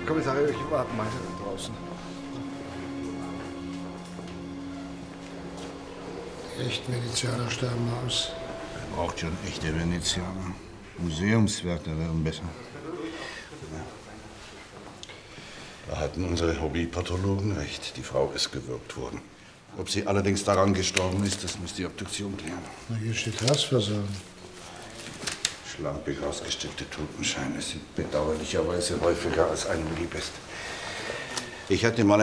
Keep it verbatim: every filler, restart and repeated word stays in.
Kommissar, ich warte mal draußen. Die echten Venezianer sterben aus. Er braucht schon echte Venezianer. Museumswärter wären besser. Da hatten unsere Hobbypathologen recht. Die Frau ist gewürgt worden. Ob sie allerdings daran gestorben ist, das muss die Obduktion klären. Na, hier steht Herzversagen. Schlampig ausgestülpte Totenscheine sind bedauerlicherweise häufiger als einem lieb ist. Ich hatte mal